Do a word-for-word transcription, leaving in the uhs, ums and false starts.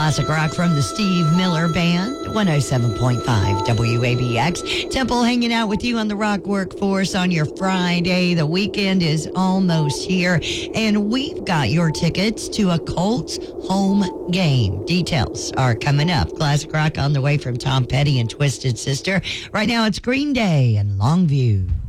Classic rock from the Steve Miller Band, one oh seven point five W A B X. Temple hanging out with you on the Rock Workforce on your Friday. The weekend is almost here, and we've got your tickets to a Colts home game. Details are coming up. Classic rock on the way from Tom Petty and Twisted Sister. Right now it's Green Day and Longview.